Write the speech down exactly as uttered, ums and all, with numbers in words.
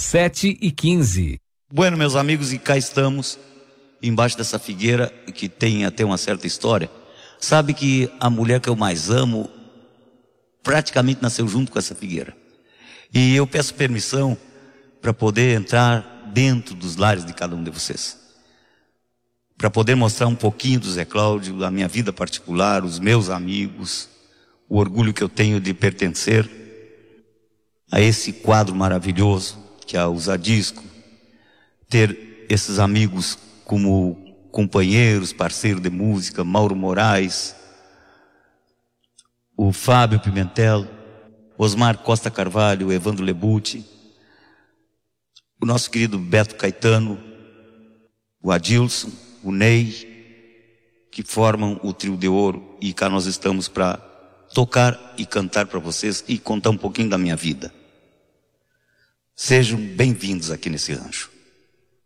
sete e quinze. Bueno, meus amigos, e cá estamos, embaixo dessa figueira, que tem até uma certa história. Sabe que a mulher que eu mais amo, praticamente nasceu junto com essa figueira. E eu peço permissão para poder entrar dentro dos lares de cada um de vocês. Para poder mostrar um pouquinho do Zé Cláudio, a minha vida particular, os meus amigos, o orgulho que eu tenho de pertencer a esse quadro maravilhoso que é a Usadisco, ter esses amigos como companheiros, parceiros de música, Mauro Moraes, o Fábio Pimentel, Osmar Costa Carvalho, Evandro Lebucci, o nosso querido Beto Caetano, o Adilson, o Ney, que formam o Trio de Ouro, e cá nós estamos para tocar e cantar para vocês e contar um pouquinho da minha vida. Sejam bem-vindos aqui nesse rancho.